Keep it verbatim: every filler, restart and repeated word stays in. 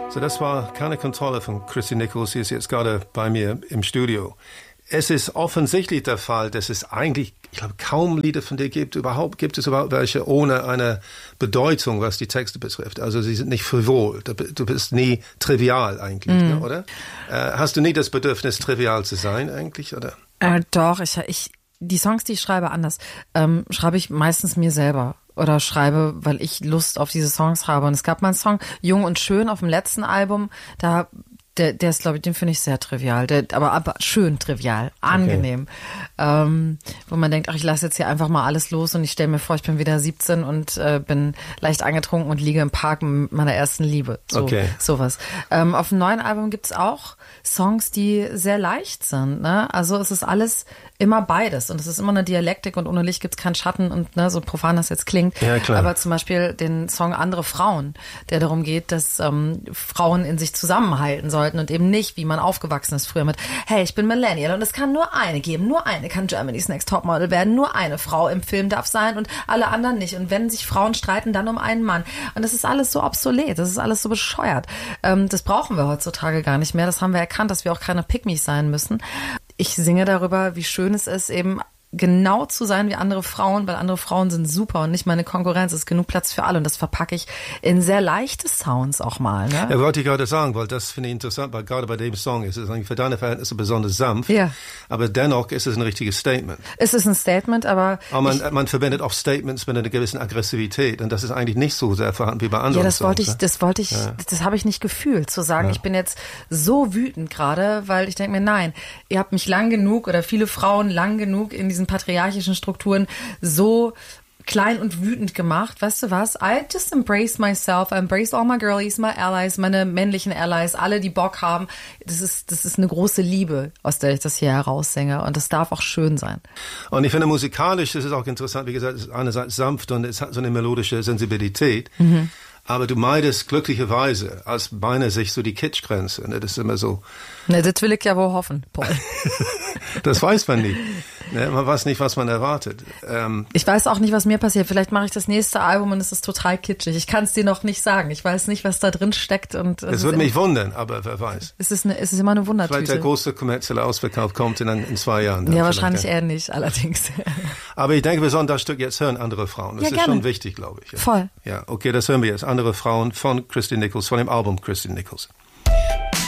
So, das war keine Kontrolle von Christy Nichols. Sie ist jetzt gerade bei mir im Studio. Es ist offensichtlich der Fall, dass es eigentlich, ich glaube, kaum Lieder von dir gibt. Überhaupt gibt es überhaupt welche ohne eine Bedeutung, was die Texte betrifft. Also sie sind nicht frivol. Du bist nie trivial eigentlich, mm. ne, oder? Äh, hast du nie das Bedürfnis, trivial zu sein eigentlich, oder? Äh, doch, ich, ich, die Songs, die ich schreibe, anders, ähm, schreibe ich meistens mir selber. Oder schreibe, weil ich Lust auf diese Songs habe. Und es gab mal einen Song, Jung und Schön, auf dem letzten Album, da, der, der ist, glaube ich, den finde ich sehr trivial, der, aber, aber schön trivial, angenehm. Okay. Ähm, wo man denkt, ach, ich lasse jetzt hier einfach mal alles los und ich stelle mir vor, ich bin wieder siebzehn und äh, bin leicht angetrunken und liege im Park mit meiner ersten Liebe. So, okay. Sowas. Ähm, auf dem neuen Album gibt's auch Songs, die sehr leicht sind, ne? Also es ist alles immer beides und es ist immer eine Dialektik und ohne Licht gibt's keinen Schatten und ne, so profan das jetzt klingt. Ja, klar. Aber zum Beispiel den Song Andere Frauen, der darum geht, dass ähm, Frauen in sich zusammenhalten sollten und eben nicht, wie man aufgewachsen ist früher mit, hey, ich bin Millennial und es kann nur eine geben, nur eine kann Germany's Next Topmodel werden, nur eine Frau im Film darf sein und alle anderen nicht. Und wenn sich Frauen streiten, dann um einen Mann. Und das ist alles so obsolet, das ist alles so bescheuert. Ähm, das brauchen wir heutzutage gar nicht mehr. Das haben wir erkannt, dass wir auch keine Pick-Me's sein müssen. Ich singe darüber, wie schön es ist, eben genau zu sein wie andere Frauen, weil andere Frauen sind super und nicht meine Konkurrenz. Es ist genug Platz für alle und das verpacke ich in sehr leichte Sounds auch mal. Ne? Ja, wollte ich gerade sagen, weil das finde ich interessant, weil gerade bei dem Song ist es eigentlich für deine Verhältnisse besonders sanft, ja. aber dennoch ist es ein richtiges Statement. Es ist ein Statement, aber... Aber man, ich, man verbindet auch Statements mit einer gewissen Aggressivität und das ist eigentlich nicht so sehr vorhanden wie bei anderen Ja, das Songs, wollte ich, ne? das wollte ich, ja. das habe ich nicht gefühlt, zu sagen, ja. ich bin jetzt so wütend gerade, weil ich denke mir, nein, ihr habt mich lang genug oder viele Frauen lang genug in diesen patriarchischen Strukturen so klein und wütend gemacht. Weißt du was? I just embrace myself. I embrace all my girlies, my allies, meine männlichen Allies, alle, die Bock haben. Das ist, das ist eine große Liebe, aus der ich das hier heraussinge. Und das darf auch schön sein. Und ich finde musikalisch, das ist auch interessant, wie gesagt, es ist einerseits sanft und es hat so eine melodische Sensibilität. Mhm. Aber du meidest glücklicherweise aus meiner Sicht so die Kitschgrenze. Ne? Das ist immer so. Ne, das will ich ja wohl hoffen, Paul. Das weiß man nicht. Ne? Man weiß nicht, was man erwartet. Ähm ich weiß auch nicht, was mir passiert. Vielleicht mache ich das nächste Album und es ist total kitschig. Ich kann es dir noch nicht sagen. Ich weiß nicht, was da drin steckt. Und es würde mich wundern, aber wer weiß. Es ist, eine, es ist immer eine Wundertüte. Vielleicht der große kommerzielle Ausverkauf kommt in, in zwei Jahren. Ja, wahrscheinlich eher nicht, allerdings. Aber ich denke, wir sollen das Stück jetzt hören, Andere Frauen. Das ja, ist gerne. schon wichtig, glaube ich. Ja. Voll. Ja, okay, das hören wir jetzt. Andere Frauen von Christy Nichols, von dem Album Christy Nichols.